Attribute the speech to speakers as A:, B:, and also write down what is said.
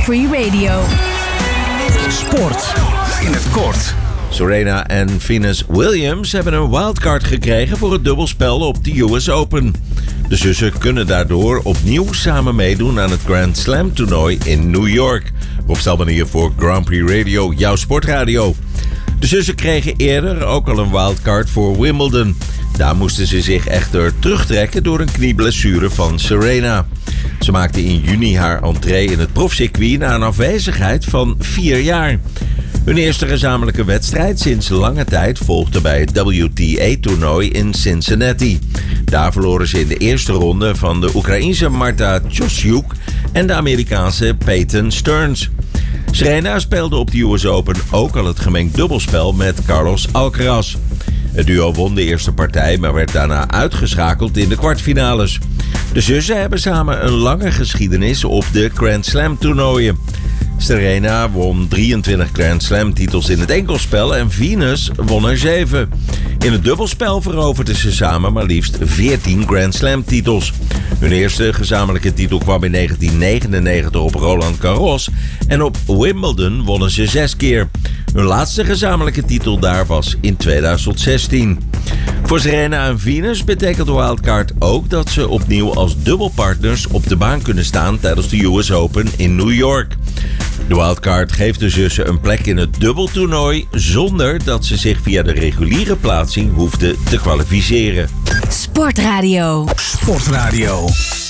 A: Free Radio.
B: Sport in het kort.
C: Serena en Venus Williams hebben een wildcard gekregen voor het dubbelspel op de US Open. De zussen kunnen daardoor opnieuw samen meedoen aan het Grand Slam toernooi in New York. Rob Stelman hier voor Grand Prix Radio, jouw sportradio. De zussen kregen eerder ook al een wildcard voor Wimbledon. Daar moesten ze zich echter terugtrekken door een knieblessure van Serena. Ze maakte in juni haar entree in het profcircuit na een afwezigheid van 4 jaar. Hun eerste gezamenlijke wedstrijd sinds lange tijd volgde bij het WTA-toernooi in Cincinnati. Daar verloren ze in de eerste ronde van de Oekraïense Marta Tjosjuk en de Amerikaanse Peyton Stearns. Serena speelde op de US Open ook al het gemengd dubbelspel met Carlos Alcaraz. Het duo won de eerste partij, maar werd daarna uitgeschakeld in de kwartfinales. De zussen hebben samen een lange geschiedenis op de Grand Slam toernooien. Serena won 23 Grand Slam titels in het enkelspel en Venus won er 7. In het dubbelspel veroverden ze samen maar liefst 14 Grand Slam titels. Hun eerste gezamenlijke titel kwam in 1999 op Roland Garros en op Wimbledon wonnen ze 6 keer. Hun laatste gezamenlijke titel daar was in 2016. Voor Serena en Venus betekent de wildcard ook dat ze opnieuw als dubbelpartners op de baan kunnen staan tijdens de US Open in New York. De wildcard geeft de zussen een plek in het dubbeltoernooi zonder dat ze zich via de reguliere plaatsing hoefden te kwalificeren.
A: Sportradio.
B: Sportradio.